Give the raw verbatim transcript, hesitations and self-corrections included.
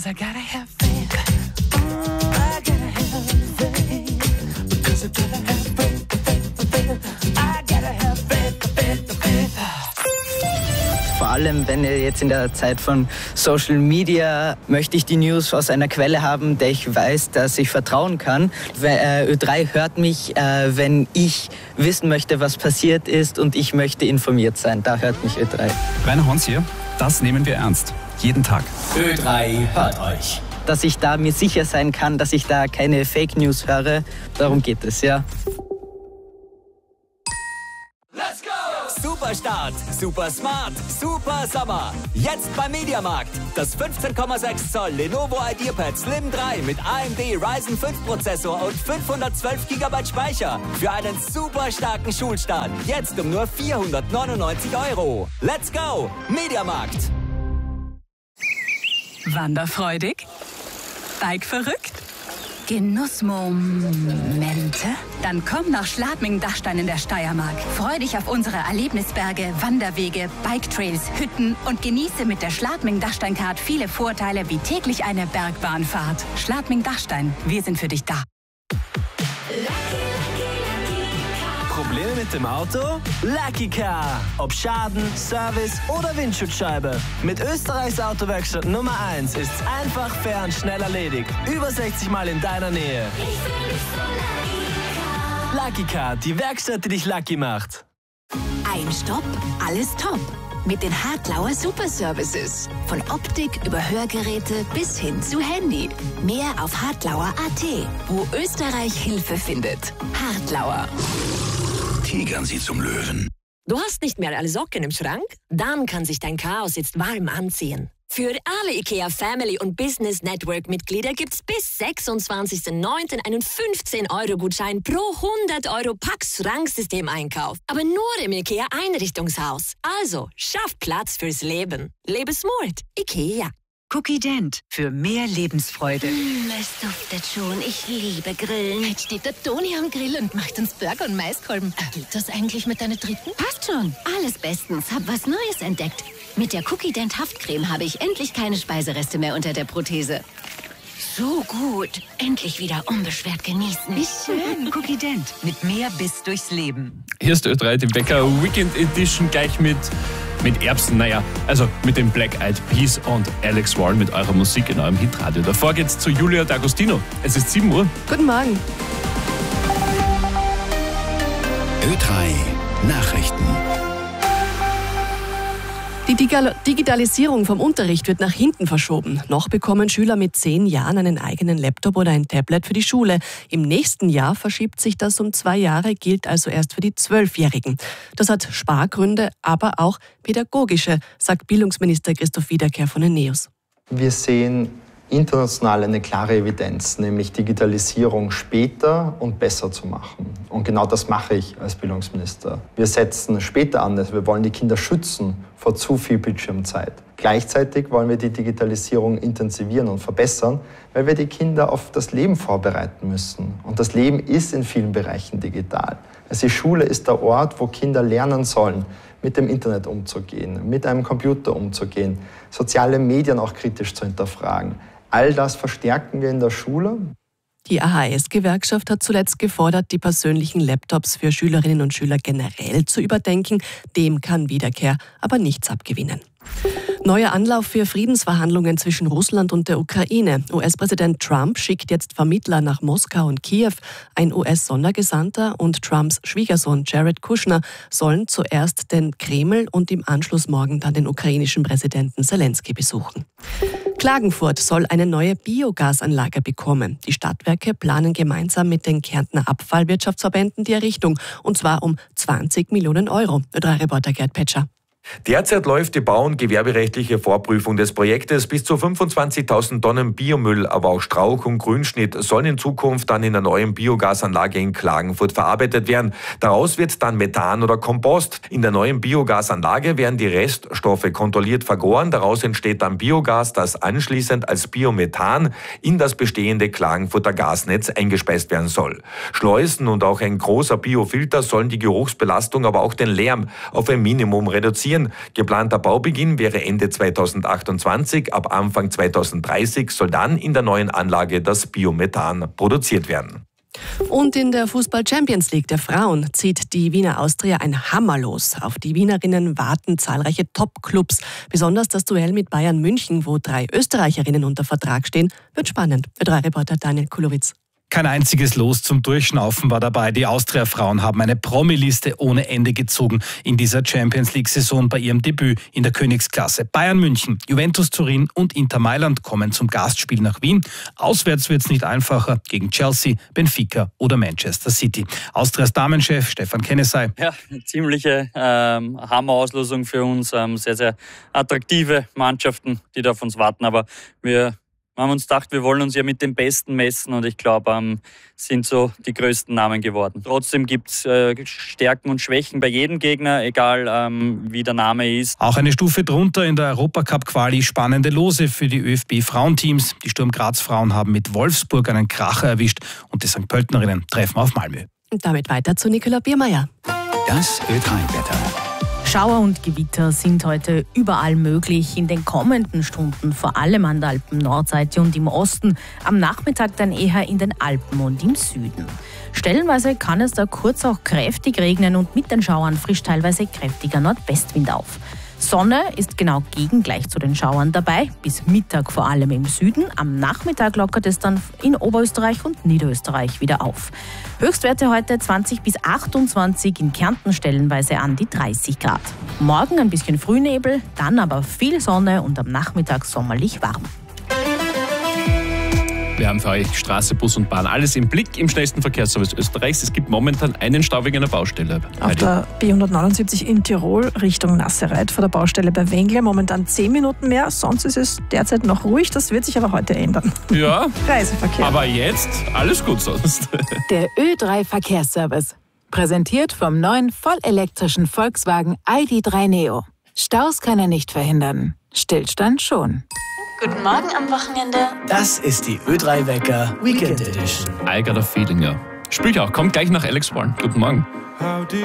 'cause I gotta have faith. I gotta have faith, because I gotta have faith, faith, faith. I gotta have faith, faith, faith. Vor allem, wenn ihr jetzt in der Zeit von Social Media, möchte ich die News aus einer Quelle haben, der ich weiß, dass ich vertrauen kann. Ö drei hört mich, wenn ich wissen möchte, was passiert ist und ich möchte informiert sein. Da hört mich Ö drei. Rainer Hans hier, das nehmen wir ernst. Jeden Tag. Ö drei hört euch. Dass ich da mir sicher sein kann, dass ich da keine Fake News höre, darum geht es, ja. Super Start, super smart, super Sommer. Jetzt beim Mediamarkt. Das fünfzehn Komma sechs Zoll Lenovo IdeaPad Slim drei mit A M D Ryzen fünf Prozessor und fünfhundertzwölf Gigabyte Speicher. Für einen super starken Schulstart. Jetzt um nur vierhundertneunundneunzig Euro. Let's go! Mediamarkt. Wanderfreudig? Bike-verrückt? Genussmomente? Dann komm nach Schladming-Dachstein in der Steiermark. Freu dich auf unsere Erlebnisberge, Wanderwege, Biketrails, Hütten und genieße mit der Schladming-Dachstein-Card viele Vorteile wie täglich eine Bergbahnfahrt. Schladming-Dachstein, wir sind für dich da. Probleme mit dem Auto? Lucky Car. Ob Schaden, Service oder Windschutzscheibe. Mit Österreichs Autowerkstatt Nummer eins ist's einfach, fair und schnell erledigt. Über sechzig Mal in deiner Nähe. Lucky Car, die Werkstatt, die dich lucky macht. Ein Stopp, alles top. Mit den Hartlauer Super Services. Von Optik über Hörgeräte bis hin zu Handy. Mehr auf hartlauer punkt at, wo Österreich Hilfe findet. Hartlauer. Tigern sie zum Löwen. Du hast nicht mehr alle Socken im Schrank? Dann kann sich dein Chaos jetzt warm anziehen. Für alle IKEA Family und Business Network Mitglieder gibt's bis sechsundzwanzigsten neunten einen fünfzehn Euro Gutschein pro hundert Euro Pax Schranksystem-Einkauf. Aber nur im IKEA Einrichtungshaus. Also, schaff Platz fürs Leben. Lebe smart. IKEA. Cookie Dent für mehr Lebensfreude. Mm, es duftet schon. Ich liebe Grillen. Jetzt steht der Toni am Grill und macht uns Burger und Maiskolben. Geht das eigentlich mit deiner dritten? Passt schon. Alles bestens. Hab was Neues entdeckt. Mit der Cookie Dent Haftcreme habe ich endlich keine Speisereste mehr unter der Prothese. So gut. Endlich wieder unbeschwert genießen. Wie schön. Cookie Dent. Mit mehr Biss durchs Leben. Hier ist Ö drei, die Wecker Weekend Edition gleich mit, mit Erbsen. Naja, also mit den Black Eyed Peas und Alex Warren mit eurer Musik in eurem Hitradio. Davor geht's zu Julia D'Agostino. Es ist sieben Uhr. Guten Morgen. Ö drei Nachrichten. Die Digitalisierung vom Unterricht wird nach hinten verschoben. Noch bekommen Schüler mit zehn Jahren einen eigenen Laptop oder ein Tablet für die Schule. Im nächsten Jahr verschiebt sich das um zwei Jahre, gilt also erst für die Zwölfjährigen. Das hat Spargründe, aber auch pädagogische, sagt Bildungsminister Christoph Wiederkehr von den NEOS. Wir sehen international eine klare Evidenz, nämlich Digitalisierung später und besser zu machen. Und genau das mache ich als Bildungsminister. Wir setzen später an, wir wollen die Kinder schützen vor zu viel Bildschirmzeit. Gleichzeitig wollen wir die Digitalisierung intensivieren und verbessern, weil wir die Kinder auf das Leben vorbereiten müssen. Und das Leben ist in vielen Bereichen digital. Also die Schule ist der Ort, wo Kinder lernen sollen, mit dem Internet umzugehen, mit einem Computer umzugehen, soziale Medien auch kritisch zu hinterfragen. All das verstärken wir in der Schule. Die A H S-Gewerkschaft hat zuletzt gefordert, die persönlichen Laptops für Schülerinnen und Schüler generell zu überdenken. Dem kann Wiederkehr aber nichts abgewinnen. Neuer Anlauf für Friedensverhandlungen zwischen Russland und der Ukraine. U S-Präsident Trump schickt jetzt Vermittler nach Moskau und Kiew. Ein U S-Sondergesandter und Trumps Schwiegersohn Jared Kushner sollen zuerst den Kreml und im Anschluss morgen dann den ukrainischen Präsidenten Zelensky besuchen. Klagenfurt soll eine neue Biogasanlage bekommen. Die Stadtwerke planen gemeinsam mit den Kärntner Abfallwirtschaftsverbänden die Errichtung, und zwar um zwanzig Millionen Euro. Ö drei Reporter Gerd Petscher. Derzeit läuft die bau- und gewerberechtliche Vorprüfung des Projektes. Bis zu fünfundzwanzigtausend Tonnen Biomüll, aber auch Strauch- und Grünschnitt sollen in Zukunft dann in der neuen Biogasanlage in Klagenfurt verarbeitet werden. Daraus wird dann Methan oder Kompost. In der neuen Biogasanlage werden die Reststoffe kontrolliert vergoren. Daraus entsteht dann Biogas, das anschließend als Biomethan in das bestehende Klagenfurter Gasnetz eingespeist werden soll. Schleusen und auch ein großer Biofilter sollen die Geruchsbelastung, aber auch den Lärm auf ein Minimum reduzieren. realisieren. Geplanter Baubeginn wäre Ende zweitausendachtundzwanzig. Ab Anfang zweitausenddreißig soll dann in der neuen Anlage das Biomethan produziert werden. Und in der Fußball-Champions League der Frauen zieht die Wiener Austria ein Hammer los. Auf die Wienerinnen warten zahlreiche Top-Clubs. Besonders das Duell mit Bayern München, wo drei Österreicherinnen unter Vertrag stehen, wird spannend. Ö drei Reporter Daniel Kulowitz. Kein einziges Los zum Durchschnaufen war dabei. Die Austria-Frauen haben eine Promi-Liste ohne Ende gezogen in dieser Champions-League-Saison bei ihrem Debüt in der Königsklasse. Bayern München, Juventus Turin und Inter Mailand kommen zum Gastspiel nach Wien. Auswärts wird es nicht einfacher gegen Chelsea, Benfica oder Manchester City. Austrias Damenchef Stefan Kennesey. Ja, eine ziemliche ähm, Hammer-Auslosung für uns. Ähm, sehr, sehr attraktive Mannschaften, die da auf uns warten. Aber wir Wir haben uns gedacht, wir wollen uns ja mit den Besten messen und ich glaube, ähm, sind so die größten Namen geworden. Trotzdem gibt es äh, Stärken und Schwächen bei jedem Gegner, egal ähm, wie der Name ist. Auch eine Stufe drunter in der Europacup-Quali spannende Lose für die ÖFB-Frauenteams. Die Sturm Graz-Frauen haben mit Wolfsburg einen Kracher erwischt und die Sankt Pöltenerinnen treffen auf Malmö. Und damit weiter zu Nicola Biermeier. Das Ö drei Wetter. Schauer und Gewitter sind heute überall möglich. In den kommenden Stunden vor allem an der Alpen-Nordseite und im Osten. Am Nachmittag dann eher in den Alpen und im Süden. Stellenweise kann es da kurz auch kräftig regnen und mit den Schauern frischt teilweise kräftiger Nordwestwind auf. Sonne ist genau gegengleich zu den Schauern dabei, bis Mittag vor allem im Süden. Am Nachmittag lockert es dann in Oberösterreich und Niederösterreich wieder auf. Höchstwerte heute zwanzig bis achtundzwanzig, in Kärnten stellenweise an die dreißig Grad. Morgen ein bisschen Frühnebel, dann aber viel Sonne und am Nachmittag sommerlich warm. Wir haben für euch Straße, Bus und Bahn alles im Blick im schnellsten Verkehrsservice Österreichs. Es gibt momentan einen Stau wegen einer Baustelle. Auf Heidi. der B hundertneunundsiebzig in Tirol Richtung Nassereit vor der Baustelle bei Wengle. Momentan zehn Minuten mehr, sonst ist es derzeit noch ruhig. Das wird sich aber heute ändern. Ja, Reiseverkehr. aber jetzt alles gut sonst. Der Ö drei Verkehrsservice. Präsentiert vom neuen vollelektrischen Volkswagen I D drei Neo. Staus kann er nicht verhindern. Stillstand schon. Guten Morgen am Wochenende. Das ist die Ö drei Wecker Weekend Edition. I got a feeling, ja. Spielt auch, kommt gleich nach Alex Warren. Guten Morgen.